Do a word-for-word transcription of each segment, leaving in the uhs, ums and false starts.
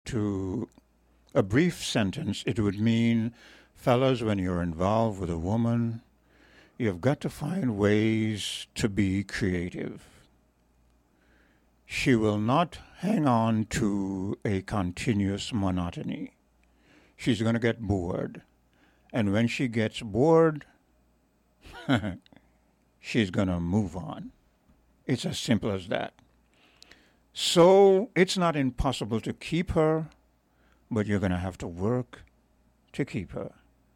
To a brief sentence, it would mean, fellas, when you're involved with a woman, you've got to find ways to be creative. She will not hang on to a continuous monotony. She's going to get bored. And when she gets bored, she's going to move on. It's as simple as that. So it's not impossible to keep her, but you're going to have to work to keep her.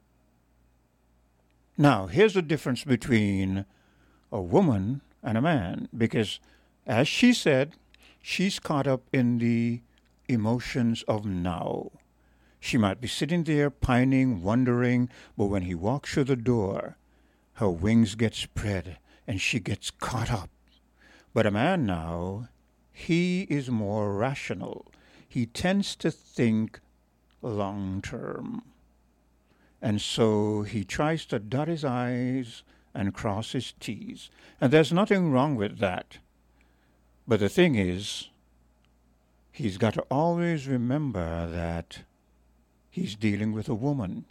Now, here's the difference between a woman and a man, because as she said, she's caught up in the emotions of now. She might be sitting there pining, wondering, but when he walks through the door, her wings get spread and she gets caught up. But a man now, he is more rational. He tends to think long term. And so he tries to dot his I's and cross his T's. And there's nothing wrong with that. But the thing is, he's got to always remember that he's dealing with a woman.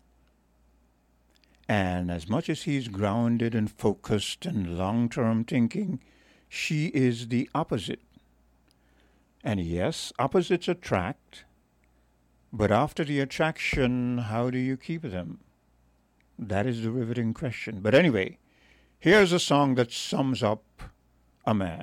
And as much as he's grounded and focused and long-term thinking, she is the opposite. And yes, opposites attract, but after the attraction, how do you keep them? That is the riveting question. But anyway, here's a song that sums up a man.